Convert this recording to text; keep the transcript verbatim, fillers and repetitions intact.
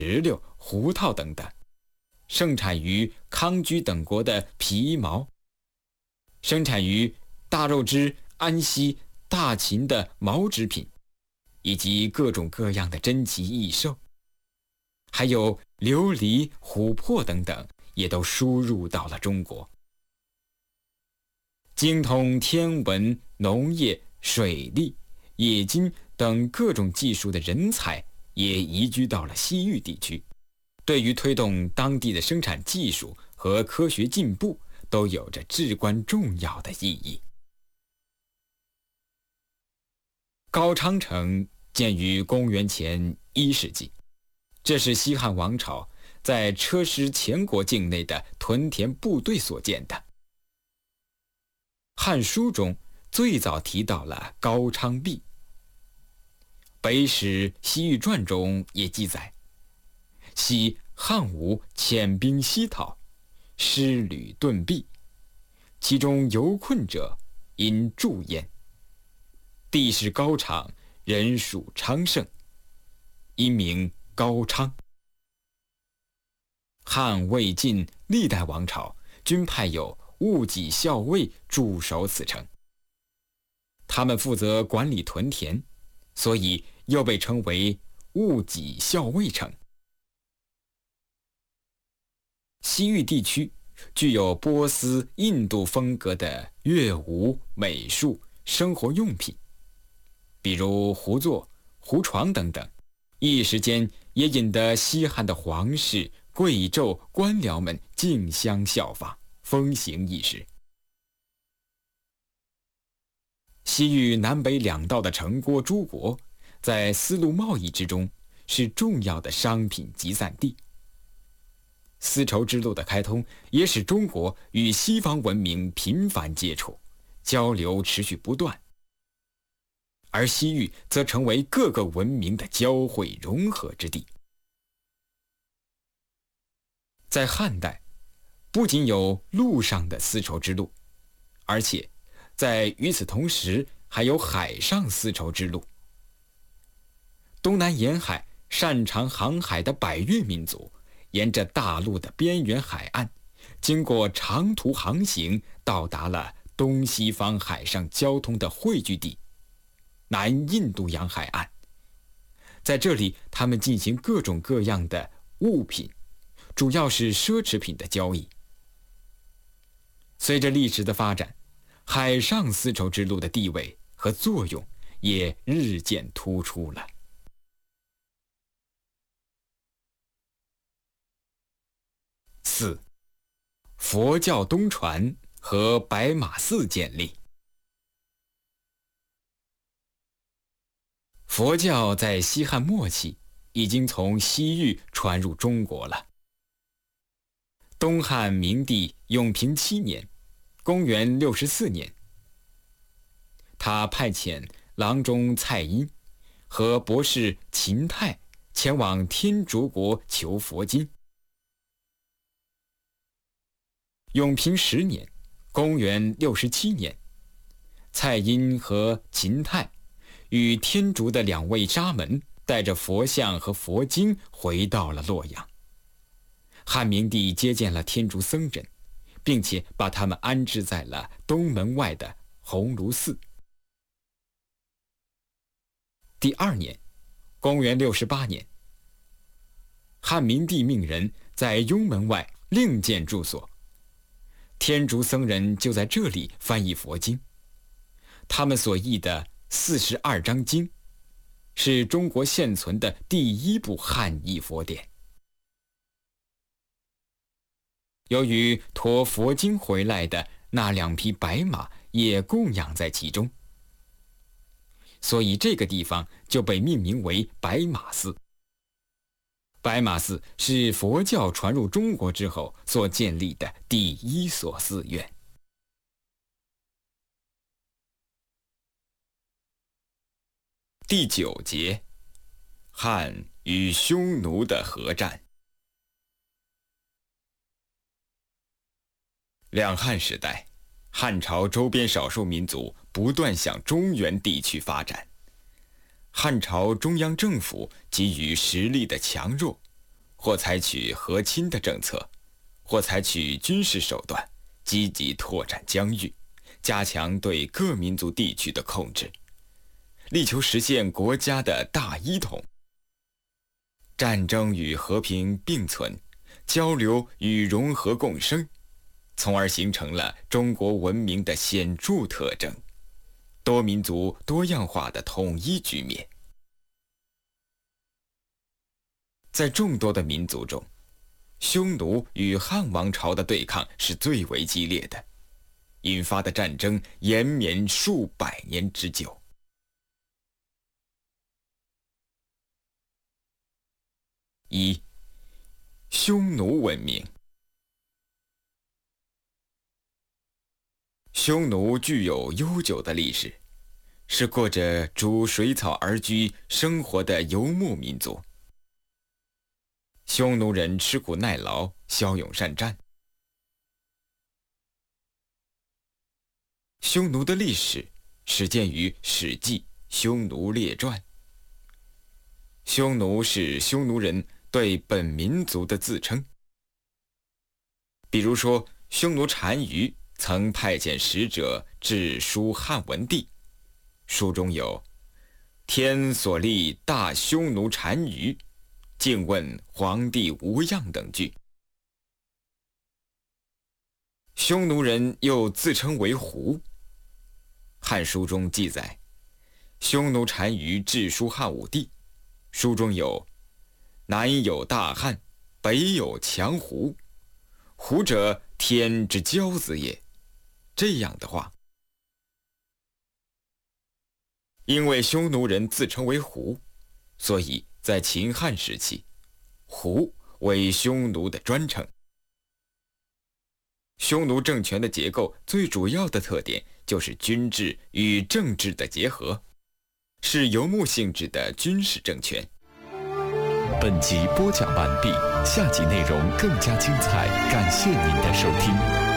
石榴、胡桃等等，盛产于康居等国的皮毛，生产于大肉支、安息、大秦的毛织品，以及各种各样的珍奇异兽，还有琉璃、琥珀等等，也都输入到了中国。精通天文、农业、水利、冶金等各种技术的人才也移居到了西域地区，对于推动当地的生产技术和科学进步都有着至关重要的意义。高昌城建于公元前一世纪，这是西汉王朝在车师前国境内的屯田部队所建的。《汉书》中最早提到了高昌壁，《北史西域传》中也记载：昔汉武遣兵西讨，师旅遁避，其中游困者因驻焉。地势高敞，人属昌盛，因名高昌。汉、魏、晋历代王朝均派有务己校尉驻守此城，他们负责管理屯田，所以又被称为务己校尉城。西域地区具有波斯、印度风格的乐舞、美术、生活用品，比如胡作、胡床等等，一时间也引得西汉的皇室、贵胄、官僚们竞相效仿，风行一时。西域南北两道的城郭诸国，在丝路贸易之中是重要的商品集散地。丝绸之路的开通也使中国与西方文明频繁接触，交流持续不断，而西域则成为各个文明的交汇融合之地。在汉代，不仅有陆上的丝绸之路，而且在与此同时还有海上丝绸之路。东南沿海擅长航海的百越民族，沿着大陆的边缘海岸，经过长途航行，到达了东西方海上交通的汇聚地南印度洋海岸。在这里，他们进行各种各样的物品，主要是奢侈品的交易。随着历史的发展，海上丝绸之路的地位和作用也日渐突出了。四、佛教东传和白马寺建立。佛教在西汉末期已经从西域传入中国了。东汉明帝永平七年，公元六十四年，他派遣郎中蔡英和博士秦泰前往天竺国求佛经。永平十年，公元六十七年，蔡英和秦泰与天竺的两位沙门带着佛像和佛经回到了洛阳。汉明帝接见了天竺僧人，并且把他们安置在了东门外的鸿胪寺。第二年，公元六十八年，汉明帝命人在雍门外另建住所，天竺僧人就在这里翻译佛经。他们所译的四十二章经，是中国现存的第一部汉译佛典。由于驮佛经回来的那两匹白马也供养在其中，所以这个地方就被命名为白马寺。白马寺是佛教传入中国之后所建立的第一所寺院。第九节，汉与匈奴的合战。两汉时代，汉朝周边少数民族不断向中原地区发展。汉朝中央政府基于实力的强弱， 或采取和亲的政策，或采取军事手段，积极拓展疆域，加强对各民族地区的控制，力求实现国家的大一统。战争与和平并存，交流与融合共生，从而形成了中国文明的显著特征——多民族多样化的统一局面。在众多的民族中，匈奴与汉王朝的对抗是最为激烈的，引发的战争延绵数百年之久。一、匈奴文明。匈奴具有悠久的历史，是过着逐水草而居生活的游牧民族。匈奴人吃苦耐劳，骁勇善战。匈奴的历史始见于《史记·匈奴列传》。匈奴是匈奴人对本民族的自称。比如说，匈奴单于曾派遣使者致书汉文帝，书中有“天所立大匈奴单于，敬问皇帝无恙”等句。匈奴人又自称为胡。汉书中记载，匈奴单于致书汉武帝，书中有“南有大汉，北有强胡，胡者天之骄子也”这样的话。因为匈奴人自称为胡，所以在秦汉时期，胡为匈奴的专称。匈奴政权的结构最主要的特点就是军制与政治的结合，是游牧性质的军事政权。 本集播讲完毕，下集内容更加精彩，感谢您的收听。